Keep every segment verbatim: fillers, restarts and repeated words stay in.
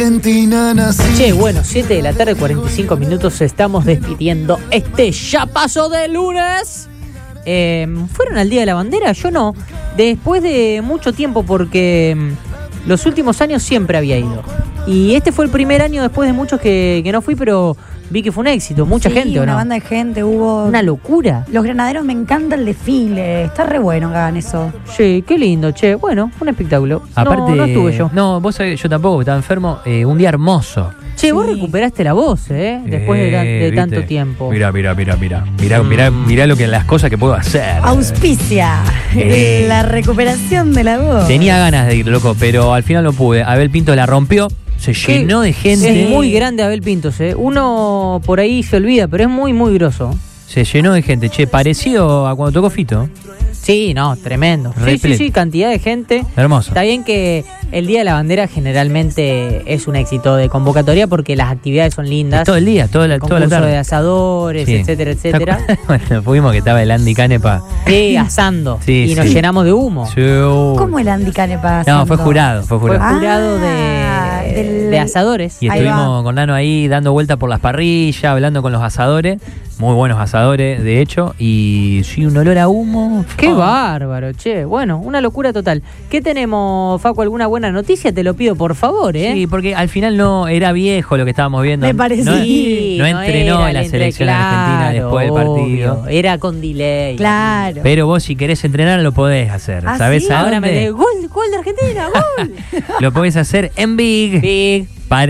Che, bueno, siete de la tarde, cuarenta y cinco minutos, estamos despidiendo este ya paso de lunes. Eh, ¿Fueron al Día de la Bandera? Yo no. Después de mucho tiempo, porque mm, los últimos años siempre había ido. Y este fue el primer año después de muchos que, que no fui, pero vi que fue un éxito. Mucha sí, gente, ¿o no? Una banda de gente, hubo... Una locura. Los granaderos, me encanta el desfile. Está re bueno que hagan eso. Sí, qué lindo, che. Bueno, un espectáculo. Aparte, no, no estuve yo. No, vos sabés, yo tampoco, estaba enfermo. Eh, un día hermoso. Che, sí. vos recuperaste la voz, ¿eh? Después eh, de, de ¿viste? tanto tiempo. Mirá, mirá, mirá, mirá. Mirá, mirá, mirá lo que, las cosas que puedo hacer. Auspicia Eh. la recuperación de la voz. Tenía ganas de ir, loco, pero al final no pude. Abel Pinto la rompió. Se llenó de gente. Es muy grande Abel Pintos, ¿eh? Uno por ahí se olvida, pero es muy, muy grosso. Se llenó de gente. Che, parecido a cuando tocó Fito. Sí, no, tremendo. Sí, Repleto. sí, sí, cantidad de gente. Hermoso. Está bien que el Día de la Bandera generalmente es un éxito de convocatoria porque las actividades son lindas. Todo el día, toda la, toda la Concurso tarde. de asadores, Sí. etcétera, etcétera. Bueno, fuimos que estaba el Andy Canepa. Sí, asando. Sí, y sí. nos llenamos de humo. Sí, uh. ¿Cómo el Andy Canepa? No, fue jurado, fue Fue jurado. jurado Ah, de, del- de asadores. Y Ahí estuvimos va. con Nano ahí dando vueltas por las parrillas, hablando con los asadores. Muy buenos asadores, de hecho. Y sí, un olor a humo. Qué Oh. bárbaro, che. Bueno, una locura total. ¿Qué tenemos, Facu? ¿Alguna buena noticia? Te lo pido, por favor, ¿eh? Sí, porque al final no era viejo lo que estábamos viendo. Me parece. No, Sí, no entrenó era en la el entre- selección claro, argentina después del partido. obvio. Era con delay. Claro. Pero vos, si querés entrenar, lo podés hacer. ¿Ah, ¿Sabés sí? a Ahora me dónde? de gol, gol de Argentina, gol. Lo podés hacer en Big. Big.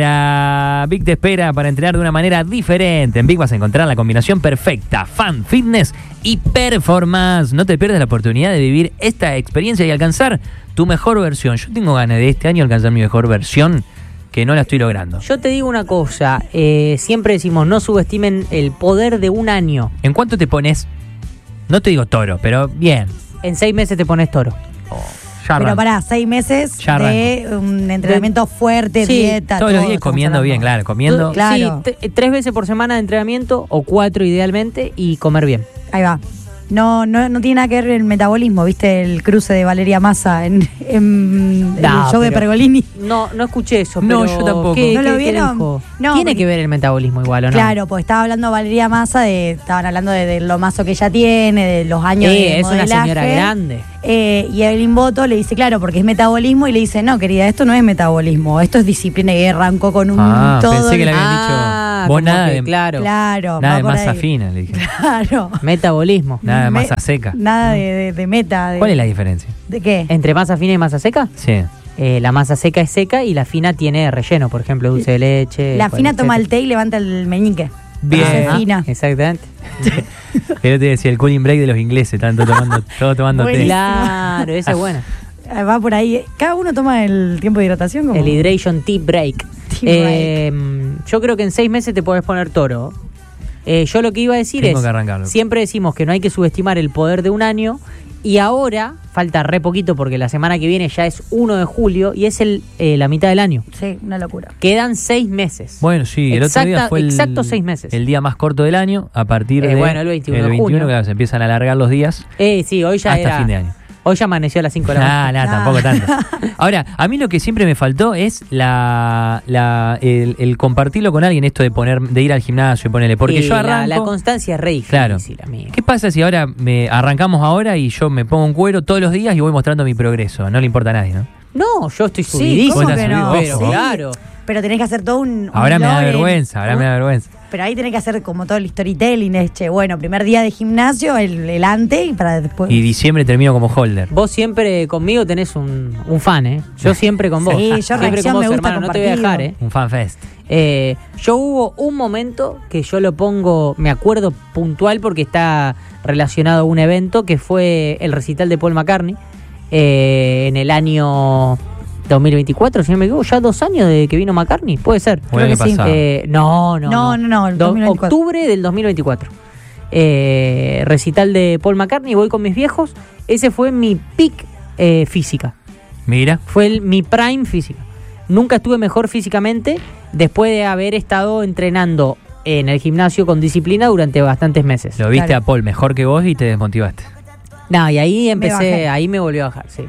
Para Big te espera para entrenar de una manera diferente. En Big vas a encontrar la combinación perfecta, fan, fitness y performance. No te pierdas la oportunidad de vivir esta experiencia y alcanzar tu mejor versión. Yo tengo ganas de este año alcanzar mi mejor versión, que no la estoy logrando. Yo te digo una cosa, eh, siempre decimos, no subestimen el poder de un año. ¿En cuánto te pones? No te digo toro, pero bien. En seis meses te pones toro. Ya Pero arranco. pará, seis meses Ya de un entrenamiento fuerte, Sí, dieta. Todos los todo, días estamos comiendo hablando. bien, claro, comiendo. Tú- Claro. Sí, t- tres veces por semana de entrenamiento, o cuatro idealmente, y comer bien. Ahí va. No, no, no tiene nada que ver el metabolismo, ¿viste? El cruce de Valeria Massa en, en No, el show de pero- Pergolini. No, no escuché eso. No, pero yo tampoco. ¿qué- ¿No lo qué- qué vieron? dijo? No, Tiene porque- que ver el metabolismo igual, ¿o no? Claro, pues estaba hablando Valeria Massa, de, estaban hablando de, de lo mazo que ella tiene, de los años Eh, de es una modelaje. señora grande. Eh, y Evelyn Boto le dice, claro, porque es metabolismo, y le dice, no, querida, esto no es metabolismo, esto es disciplina, y arrancó con un Ah, todo. pensé que le habían Ah, dicho. Vos como nada que, de, claro. Claro, nada va de por masa ahí. fina, le dije. Claro. Metabolismo. Nada de Me- masa seca. Nada de, de- de meta. De, ¿Cuál es la diferencia? ¿De qué? ¿Entre masa fina y masa seca? Sí. Eh, la masa seca es seca y la fina tiene relleno, por ejemplo, dulce de leche. La fina toma el etcétera. té y levanta el meñique. Bien. Esa es Ah, fina. exactamente. Pero te decía el cooling break de los ingleses, estaban todos tomando, todos tomando té. Buenísimo. Claro, esa es buena. Eh, Va por ahí. Cada uno toma el tiempo de hidratación. Como... El Hydration Tea Break. Tea Eh, yo creo que en seis meses te podés poner toro. Eh, yo lo que iba a decir Tengo es, que arrancarlo. siempre decimos que no hay que subestimar el poder de un año, y ahora falta re poquito porque la semana que viene ya es uno de julio y es el eh, la mitad del año. Sí, una locura. Quedan seis meses. Bueno, sí, el otro día Exacta- fue el, exacto seis meses. el día más corto del año, a partir Eh, de bueno, el veintiuno de veintiuno, junio. claro, se empiezan a alargar los días Eh, sí, hoy ya hasta era, fin de año. Hoy ya amaneció a las cinco de la Ah, mañana. no, tampoco tanto. Ahora, a mí lo que siempre me faltó es la, la el, el compartirlo con alguien, esto de poner de ir al gimnasio y ponerle, porque Y yo la- arranco. La, constancia es re difícil, Claro. amigo. ¿Qué pasa si ahora me arrancamos ahora y yo me pongo un cuero todos los días y voy mostrando mi progreso? No le importa a nadie, ¿no? No, yo estoy Sí, subidísimo. ¿cómo Vos que estás no? subido, Pero ojo. claro. Pero tenés que hacer todo un. un Ahora me da login. vergüenza, ahora me da vergüenza. Pero ahí tenés que hacer como todo el storytelling. Es, che, bueno, primer día de gimnasio, el, el ante y para después. Y diciembre termino como holder. Vos siempre conmigo tenés un, un fan, ¿eh? Yo siempre con vos. Sí, yo siempre reacción con vos, me gusta hermano, no te voy a dejar, compartido. ¿eh? Un fan fest. Eh, yo hubo un momento que yo lo pongo, me acuerdo puntual porque está relacionado a un evento que fue el recital de Paul McCartney eh, en el año dos mil veinticuatro, si no me equivoco, ya dos años de que vino McCartney, puede ser. Fue el que año sí. pasado. Eh, no, no, No, no, no, el Do- dos mil veinticuatro. octubre del dos mil veinticuatro. Eh, recital de Paul McCartney, voy con mis viejos. Ese fue mi peak eh, física. Mira. Fue el- mi prime física. Nunca estuve mejor físicamente después de haber estado entrenando en el gimnasio con disciplina durante bastantes meses. Lo viste Claro. a Paul mejor que vos y te desmotivaste. No, y ahí empecé, bajé. ahí me volvió a bajar, sí.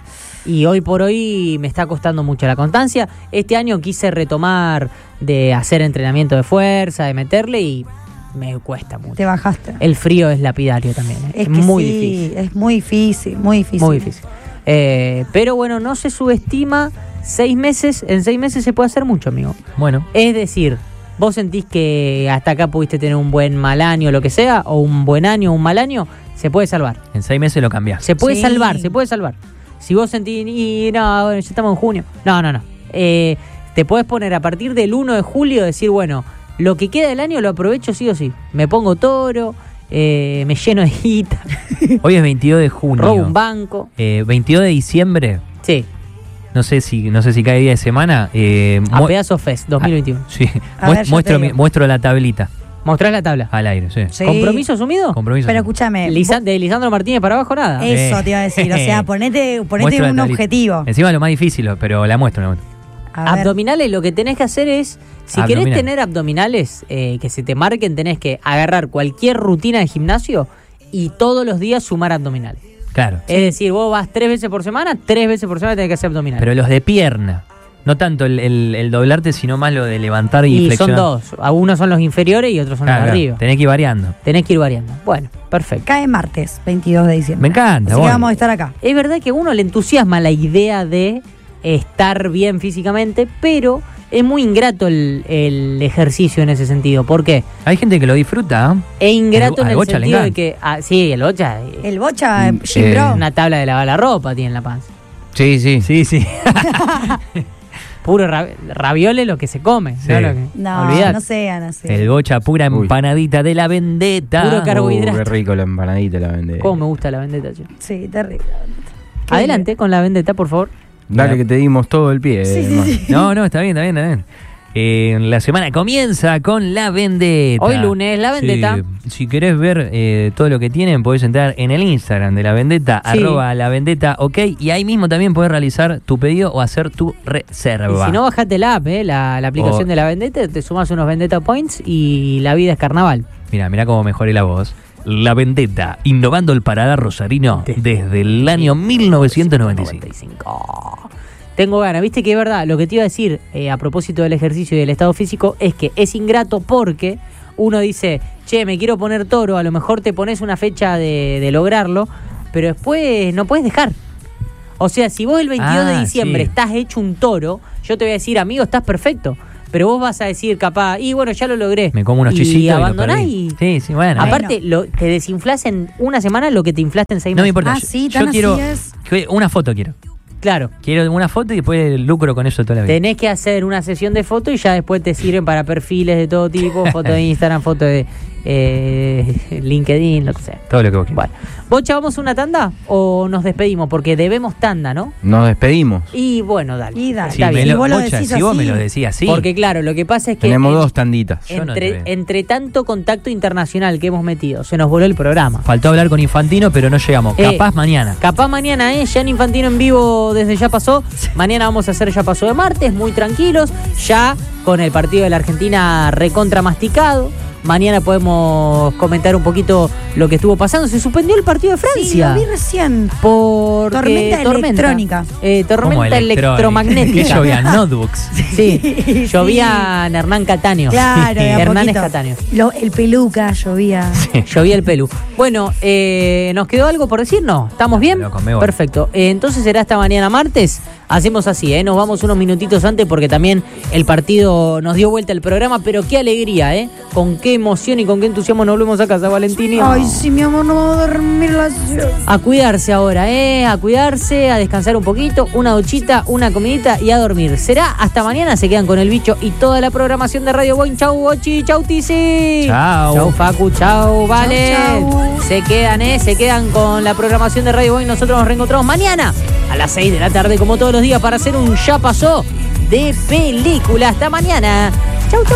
Y hoy por hoy me está costando mucho la constancia. Este año quise retomar de hacer entrenamiento de fuerza, de meterle y me cuesta mucho. Te bajaste. El frío es lapidario también, ¿eh? Es Es que muy sí, difícil. es muy difícil, muy difícil. Muy difícil. Eh, pero bueno, no se subestima. Seis meses, en seis meses se puede hacer mucho, amigo. Bueno, Es decir, vos sentís que hasta acá pudiste tener un buen mal año, lo que sea, o un buen año o un mal año, se puede salvar. en seis meses lo cambiás. Se puede Sí. salvar, se puede salvar. Si vos sentís, y no, bueno, ya estamos en junio. No, no, no. Eh, te podés poner a partir del uno de julio, decir, bueno, lo que queda del año lo aprovecho sí o sí. Me pongo toro, eh, me lleno de guita, Hoy es veintidós de junio. robo un banco. Eh, veintidós de diciembre, Sí, no sé si no sé si cae día de semana. Eh, a mu- Pedazo Fest dos mil veintiuno. Sí, A Muest- ver, yo muestro, te mi- digo. muestro la tablita Mostrás la tabla. al aire, sí. Sí. ¿Compromiso asumido? Compromiso. Pero escúchame. Lisa- de Lisandro Martínez para abajo nada. Eh. Eso te iba a decir. O sea, ponete, ponete Muestro la un tablita. objetivo. Encima lo más difícil, pero la muestro. La muestro. A ver. Abdominales, lo que tenés que hacer es, si Abdominal. querés tener abdominales eh, que se te marquen, tenés que agarrar cualquier rutina de gimnasio y todos los días sumar abdominales. Claro. Es decir, vos vas tres veces por semana, tres veces por semana tenés que hacer abdominales. Pero los de pierna. No tanto el, el- el doblarte, sino más lo de levantar y, y son flexionar. dos, algunos son los inferiores y otros son Claro, los de claro. arriba. Tenés que ir variando. Tenés que ir variando. Bueno, perfecto. Cae martes, veintidós de diciembre. Me encanta, Así que bueno. vamos a estar acá. Es verdad que a uno le entusiasma la idea de estar bien físicamente, pero es muy ingrato el, el ejercicio en ese sentido. ¿Por qué? Hay gente que lo disfruta. ¿eh? Es ingrato Al- en al el Bocha le sentido de encanta. que... ah, sí, el bocha... eh, El bocha, Mm, Jim eh, Bro. una tabla de lavar la ropa tiene en la panza. Sí, sí. Sí, sí. Puro ra- raviole lo que se come. Sí. No, lo que- No, olvidate. no sean así. El bocha pura Uy. empanadita de la vendetta. Puro Uh, carbohidrato. qué rico la empanadita la vende. ¿Cómo me gusta la vendetta, che? Sí, terrible. Qué Adelante con la vendetta, por favor. Dale que te dimos todo el pie. Sí, sí, man. sí. No, no, está bien, está bien, está bien. Eh, la semana comienza con la vendetta. Hoy lunes, La Vendetta. Sí. Si querés ver eh, todo lo que tienen, podés entrar en el Instagram de la vendetta, Sí. arroba la vendetta, ok. Y ahí mismo también podés realizar tu pedido o hacer tu Y reserva. si no, bajate la app, eh, la, la aplicación O- de la vendetta, te sumas unos vendetta points y la vida es carnaval. Mira, mira cómo mejoré la voz. La vendetta, innovando el paladar rosarino De- desde el año mil novecientos noventa y cinco. noventa y cinco. Tengo ganas, viste que es verdad, lo que te iba a decir eh, a propósito del ejercicio y del estado físico es que es ingrato porque uno dice, che, me quiero poner toro, a lo mejor te pones una fecha de, de lograrlo, pero después no puedes dejar. O sea, si vos el veintidós de Ah, diciembre sí. estás hecho un toro, yo te voy a decir, amigo, estás perfecto. Pero vos vas a decir, capaz, y bueno, ya lo logré. Me como unos y chisitos y lo abandonás perdí. y... Sí, sí, bueno. Bueno. Aparte, lo, te desinflas en una semana lo que te inflaste en seis No me meses. importa. Ah, yo- sí, yo, tan así quiero es. que- una foto quiero. Claro. Quiero una foto y después lucro con eso toda la vida. Tenés que hacer una sesión de fotos y ya después te sirven para perfiles de todo tipo, fotos de Instagram, fotos de eh, LinkedIn, lo que sea. Todo lo que vos quieras. Bueno, ¿Bocha, vamos a una tanda o nos despedimos? Porque debemos tanda, ¿no? Nos despedimos. Y bueno, dale. Y dale. Está Si, bien. me Y lo, vos lo Bocha, decís si vos me así. lo decías así. Porque claro, lo que pasa es que Tenemos en- dos tanditas. Yo no te entre, veo. entre tanto contacto internacional que hemos metido, se nos voló el programa. Faltó hablar con Infantino, pero no llegamos. Eh, Capaz mañana. Capaz mañana, ¿eh? Jan Infantino en vivo desde Ya Pasó. Mañana vamos a hacer Ya Pasó de martes, muy tranquilos. Ya con el partido de la Argentina recontra masticado. Mañana podemos comentar un poquito lo que estuvo pasando. Se suspendió el partido de Sí, Francia. lo vi recién. Por Tormenta electrónica. Eh, tormenta ¿Cómo electrónica? electromagnética. Que llovía notebooks. Sí, Sí. llovía en Hernán Cataño. Claro, de a Hernández poquito. Cataño. Lo- el peluca llovía. Llovía el pelu. Bueno, eh, ¿nos quedó algo por decir? No, ¿estamos bien? loco, me voy. Perfecto. Eh, entonces será esta mañana martes. Hacemos así, ¿eh? Nos vamos unos minutitos antes porque también el partido nos dio vuelta el programa, pero qué alegría, ¿eh? Con qué emoción y con qué entusiasmo nos volvemos a casa, Valentini. Ay, sí, mi amor, no vamos a dormir las... A cuidarse ahora, ¿eh? A cuidarse, a descansar un poquito, una duchita, una comidita y a dormir. Será hasta mañana, se quedan con el bicho y toda la programación de Radio Boing. Chau, Bochi, chau, Tizi. Chau. Chau, Facu, chau, Vale. Chau, chau. Se quedan, ¿eh? Se quedan con la programación de Radio Boing. Nosotros nos reencontramos mañana a las seis de la tarde, como todos los días, para hacer un Ya Pasó de película. Hasta mañana. Chau, chau.